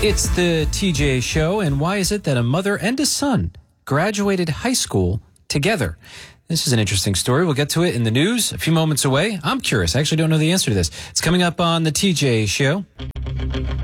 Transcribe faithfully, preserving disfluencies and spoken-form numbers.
It's the T J Show, and why is it that a mother and a son graduated high school together? This is an interesting story. We'll get to it in the news a few moments away. I'm curious. I actually don't know the answer to this. It's coming up on the T J Show.